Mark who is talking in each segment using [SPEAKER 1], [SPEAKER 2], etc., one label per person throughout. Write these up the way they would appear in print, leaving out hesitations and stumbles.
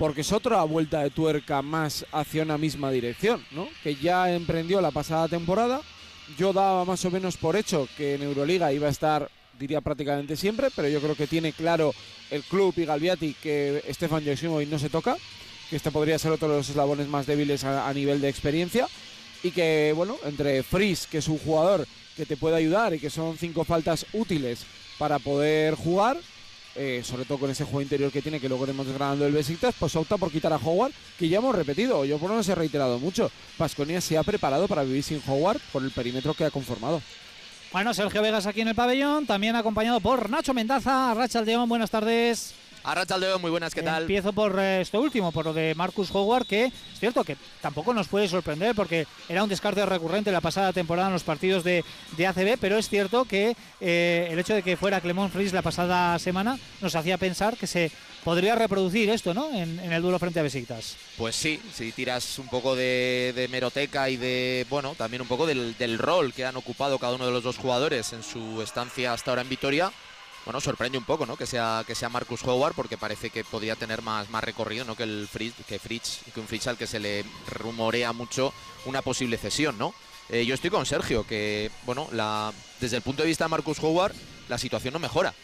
[SPEAKER 1] porque es otra vuelta de tuerca más hacia una misma dirección, ¿no? Que ya emprendió la pasada temporada. Yo daba más o menos por hecho que en Euroliga iba a estar, diría prácticamente siempre, pero yo creo que tiene claro el club y Galviati que Stefan Joksimovic no se toca, que este podría ser otro de los eslabones más débiles a nivel de experiencia, y que, bueno, entre Fries, que es un jugador que te puede ayudar y que son 5 faltas útiles para poder jugar, sobre todo con ese juego interior que tiene, que luego iremos desgranando el Besiktas, pues opta por quitar a Howard, que ya hemos repetido, yo por lo menos he reiterado mucho. Baskonia se ha preparado para vivir sin Howard por el perímetro que ha conformado.
[SPEAKER 2] Bueno, Sergio Vegas aquí en el pabellón, también acompañado por Nacho Mendaza. Arratsaldeon, buenas tardes.
[SPEAKER 3] Arratsaldeon, muy buenas, ¿qué tal?
[SPEAKER 2] Empiezo por esto último, por lo de Marcus Howard, que es cierto que tampoco nos puede sorprender porque era un descarte recurrente la pasada temporada en los partidos de ACB, pero es cierto que el hecho de que fuera Clement Fries la pasada semana nos hacía pensar que se podría reproducir esto, ¿no? En el duelo frente a Besiktas.
[SPEAKER 3] Pues sí, si tiras un poco de hemeroteca y de, bueno, también un poco del rol que han ocupado cada uno de los dos jugadores en su estancia hasta ahora en Vitoria. Bueno, sorprende un poco, ¿no? Que sea Marcus Howard, porque parece que podría tener más recorrido, ¿no? Que un Fritz al que se le rumorea mucho una posible cesión, ¿no? Yo estoy con Sergio, que, bueno, desde el punto de vista de Marcus Howard, la situación no mejora.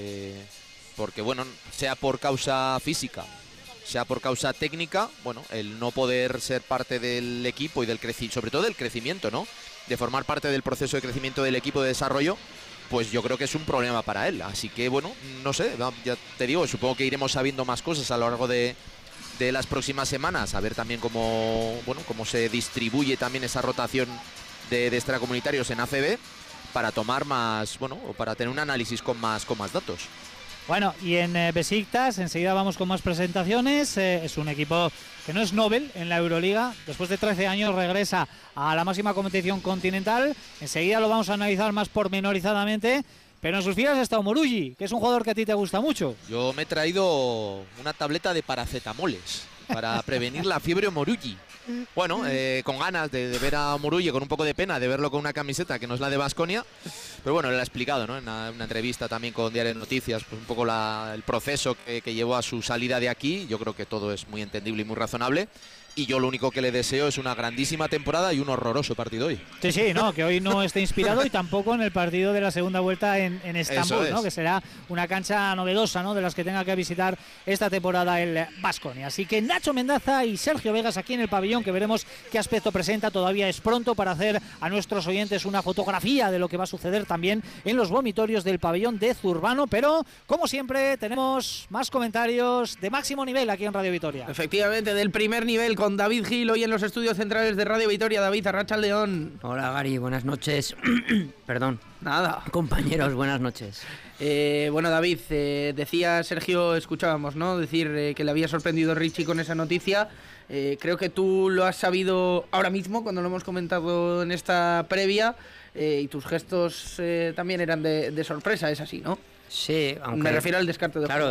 [SPEAKER 3] Porque, bueno, sea por causa física, sea por causa técnica, bueno, el no poder ser parte del equipo y sobre todo del crecimiento, ¿no? De formar parte del proceso de crecimiento del equipo de desarrollo, pues yo creo que es un problema para él. Así que, bueno, no sé, ya te digo, supongo que iremos sabiendo más cosas a lo largo de las próximas semanas, a ver también cómo se distribuye también esa rotación de extracomunitarios en ACB para tomar más, bueno, o para tener un análisis con más datos.
[SPEAKER 2] Bueno, y en Besiktas enseguida vamos con más presentaciones. Es un equipo que no es Nobel en la Euroliga. Después de 13 años regresa a la máxima competición continental. Enseguida lo vamos a analizar más pormenorizadamente. Pero en sus filas está Omoruyi, que es un jugador que a ti te gusta mucho.
[SPEAKER 3] Yo me he traído una tableta de paracetamoles para prevenir la fiebre Omoruyi. Bueno, con ganas de ver a Omoruyi, con un poco de pena de verlo con una camiseta que no es la de Baskonia. Pero bueno, le ha explicado, ¿no? En una entrevista también con Diario de Noticias, pues un poco el proceso que llevó a su salida de aquí. Yo creo que todo es muy entendible y muy razonable. Y yo lo único que le deseo es una grandísima temporada y un horroroso partido hoy.
[SPEAKER 2] Sí, no, que hoy no esté inspirado y tampoco en el partido de la segunda vuelta en Estambul, ¿no? Que será una cancha novedosa, ¿no? De las que tenga que visitar esta temporada el Baskonia. Así que Nacho Mendaza y Sergio Vegas aquí en el pabellón, que veremos qué aspecto presenta. Todavía es pronto para hacer a nuestros oyentes una fotografía de lo que va a suceder también en los vomitorios del pabellón de Zurbano, pero como siempre tenemos más comentarios de máximo nivel aquí en Radio Vitoria.
[SPEAKER 4] Efectivamente, del primer nivel con David Gil hoy en los estudios centrales de Radio Vitoria. David, arratsaldeon.
[SPEAKER 5] Hola Gary, buenas noches. Perdón.
[SPEAKER 4] Nada.
[SPEAKER 5] Compañeros, buenas noches.
[SPEAKER 4] Bueno, David, decía Sergio, escuchábamos, ¿no? Decir que le había sorprendido Richie con esa noticia. Creo que tú lo has sabido ahora mismo, cuando lo hemos comentado en esta previa, y tus gestos también eran de sorpresa, es así, ¿no?
[SPEAKER 5] Sí, aunque...
[SPEAKER 4] Me refiero al descarte de
[SPEAKER 5] claro,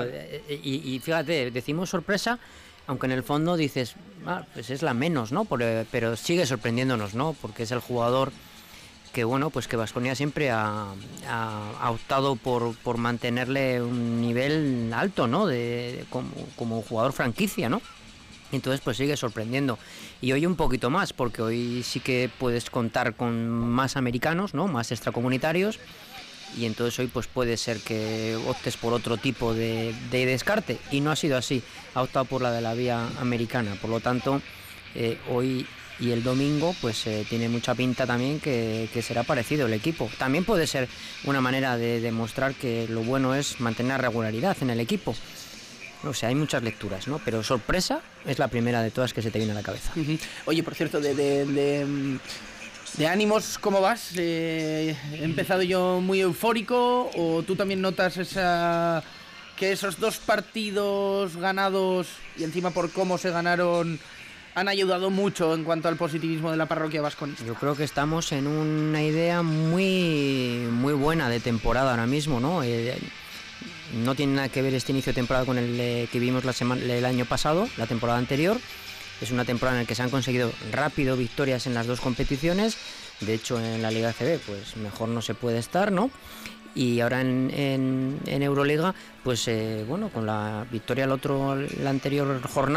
[SPEAKER 5] y fíjate, decimos sorpresa, aunque en el fondo dices, pues es la menos, ¿no? Pero sigue sorprendiéndonos, ¿no? Porque es el jugador que, bueno, pues que Baskonia siempre ha optado por mantenerle un nivel alto, ¿no? Como jugador franquicia, ¿no? Entonces pues sigue sorprendiendo. Y hoy un poquito más, porque hoy sí que puedes contar con más americanos, ¿no? Más extracomunitarios. Y entonces hoy pues puede ser que optes por otro tipo de descarte, y no ha sido así, ha optado por la de la vía americana. Por lo tanto, hoy y el domingo pues tiene mucha pinta también que será parecido el equipo. También puede ser una manera de demostrar que lo bueno es mantener regularidad en el equipo. O sea, hay muchas lecturas, ¿no? Pero sorpresa es la primera de todas que se te viene a la cabeza.
[SPEAKER 4] Oye, por cierto, de ánimos, ¿cómo vas? ¿He empezado yo muy eufórico o tú también notas que esos 2 partidos ganados y encima por cómo se ganaron han ayudado mucho en cuanto al positivismo de la parroquia vasconista?
[SPEAKER 5] Yo creo que estamos en una idea muy, muy buena de temporada ahora mismo, ¿no? No tiene nada que ver este inicio de temporada con el que vimos el año pasado, la temporada anterior. Es una temporada en la que se han conseguido rápido victorias en las 2 competiciones. De hecho, en la Liga ACB, pues mejor no se puede estar, ¿no? Y ahora en Euroliga, pues bueno, con la victoria la anterior jornada,